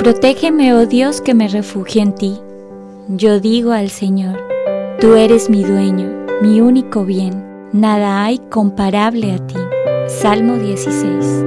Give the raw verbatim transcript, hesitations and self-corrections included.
Protégeme, oh Dios, que me refugio en ti. Yo digo al Señor, tú eres mi dueño, mi único bien, nada hay comparable a ti. Salmo dieciséis.